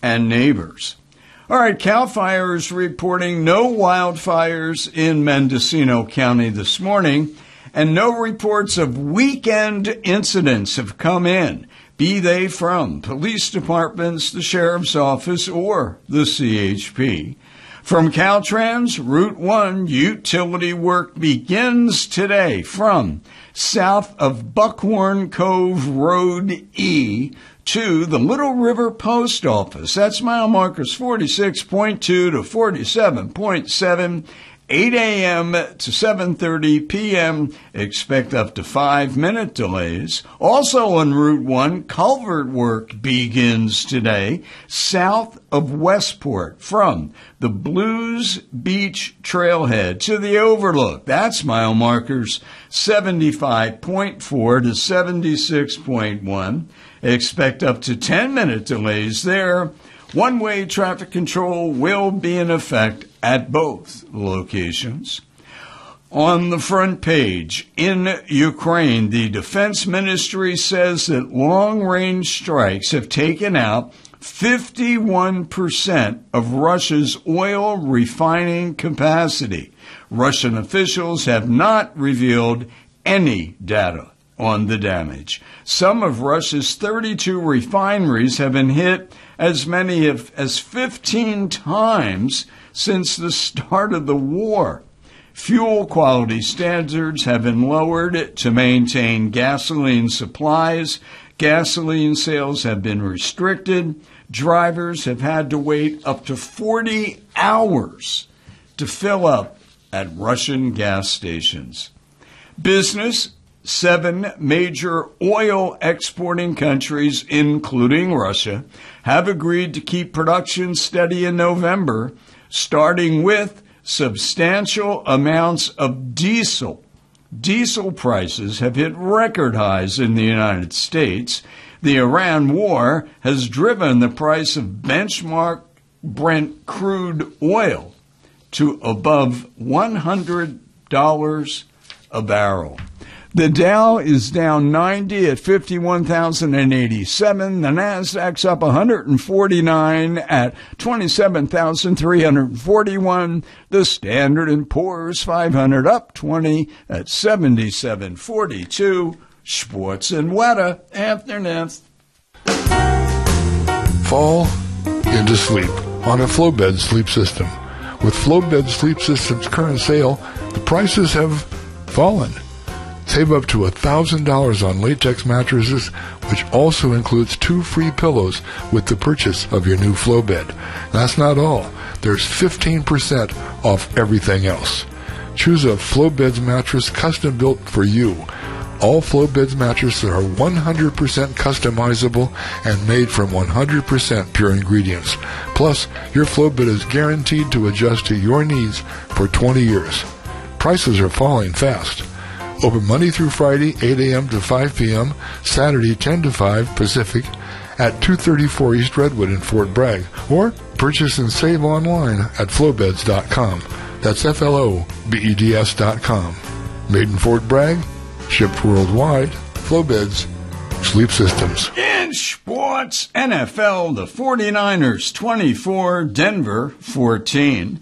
and neighbors. All right, CAL FIRE is reporting no wildfires in Mendocino County this morning, and no reports of weekend incidents have come in, be they from police departments, the sheriff's office, or the CHP. From Caltrans, Route 1 utility work begins today from south of Buckhorn Cove Road E to the Little River Post Office. That's mile markers 46.2 to 47.7, 8 a.m. to 7:30 p.m. Expect up to 5-minute delays. Also on Route 1, culvert work begins today south of Westport from the Blues Beach Trailhead to the Overlook. That's mile markers 75.4 to 76.1. Expect up to 10-minute delays there. One-way traffic control will be in effect at both locations. On the front page, in Ukraine, the Defense Ministry says that long-range strikes have taken out 51% of Russia's oil refining capacity. Russian officials have not revealed any data on the damage. Some of Russia's 32 refineries have been hit as many as 15 times since the start of the war. Fuel quality standards have been lowered to maintain gasoline supplies. Gasoline sales have been restricted. Drivers have had to wait up to 40 hours to fill up at Russian gas stations. Business. 7 major oil exporting countries, including Russia, have agreed to keep production steady in November, starting with substantial amounts of diesel. Diesel prices have hit record highs in the United States. The Iran war has driven the price of benchmark Brent crude oil to above $100 a barrel. The Dow is down 90 at 51,087. The Nasdaq's up 149 at 27,341. The Standard & Poor's 500 up 20 at 7742. Sports and weather after next. Fall into sleep on a Flowbed sleep system. With Flowbed Sleep System's current sale, the prices have fallen. Save up to $1,000 on latex mattresses, which also includes 2 free pillows with the purchase of your new Flowbed. That's not all. There's 15% off everything else. Choose a Flowbeds mattress custom built for you. All Flowbeds mattresses are 100% customizable and made from 100% pure ingredients. Plus, your Flowbed is guaranteed to adjust to your needs for 20 years. Prices are falling fast. Open Monday through Friday, 8 a.m. to 5 p.m., Saturday, 10 to 5 Pacific, at 234 East Redwood in Fort Bragg, or purchase and save online at flowbeds.com. That's FLOBEDS.com. Made in Fort Bragg, shipped worldwide, Flowbeds Sleep Systems. In sports, NFL, the 49ers 24, Denver 14.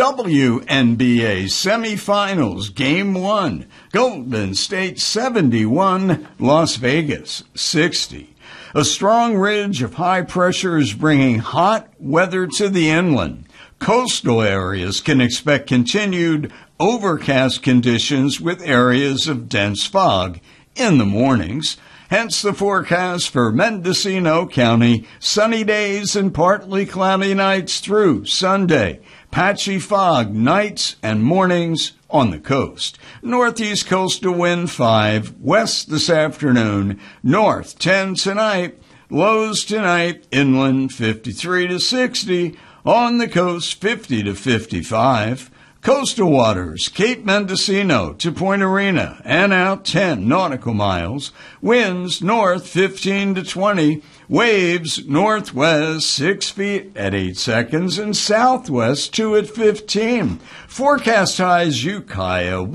WNBA semifinals, Game 1. Golden State 71, Las Vegas 60. A strong ridge of high pressure is bringing hot weather to the inland. Coastal areas can expect continued overcast conditions with areas of dense fog in the mornings. Hence the forecast for Mendocino County, sunny days and partly cloudy nights through Sunday. Patchy fog nights and mornings on the coast. Northeast coastal wind 5, west this afternoon, north 10 tonight, lows tonight, inland 53 to 60, on the coast 50 to 55. Coastal waters, Cape Mendocino to Point Arena and out 10 nautical miles. Winds north 15 to 20. Waves northwest 6 feet at 8 seconds and southwest 2 at 15. Forecast highs Ukiah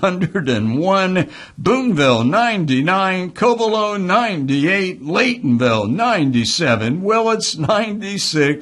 101, Boonville 99, Covelo 98, Laytonville 97, Willits 96.